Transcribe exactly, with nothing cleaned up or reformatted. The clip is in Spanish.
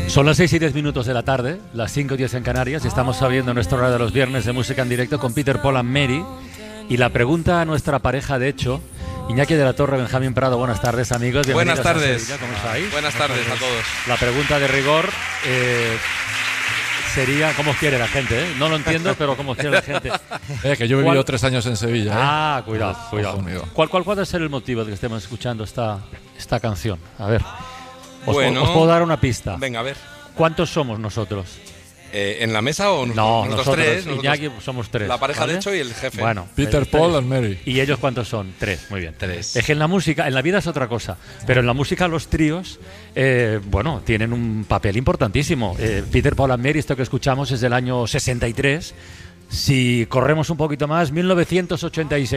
Son las seis y diez minutos de la tarde, las cinco y diez en Canarias, y estamos sabiendo nuestro hora de los viernes de música en directo con Peter, Paul and Mary. Y la pregunta a nuestra pareja, de hecho, Iñaki de la Torre, Benjamín Prado, buenas tardes, amigos. Buenas tardes. Sevilla, ¿cómo estáis? Buenas tardes a todos. La pregunta de rigor eh, sería, ¿cómo quiere la gente? Eh? No lo entiendo, pero ¿cómo quiere la gente? Eh, que yo he vivido tres años en Sevilla. ¿eh? Ah, cuidado, Ojo, cuidado. ojo, ¿Cuál, cuál puede ser el motivo de que estemos escuchando esta, esta canción? A ver, os, Bueno, os puedo dar una pista. Venga, a ver. ¿Cuántos somos nosotros? Eh, ¿En la mesa o nosotros, No, nosotros, nosotros, tres? Nosotros, Iñaki, somos tres. la pareja ¿vale? de hecho y el jefe. Bueno, Peter, eh, Paul tres. and Mary. ¿Y ellos cuántos son? Tres, muy bien. Tres. Es que en la música, en la vida es otra cosa, pero en la música los tríos, eh, bueno, tienen un papel importantísimo. Eh, Peter, Paul and Mary, esto que escuchamos es del año sesenta y tres. Si corremos un poquito más, mil novecientos ochenta y seis.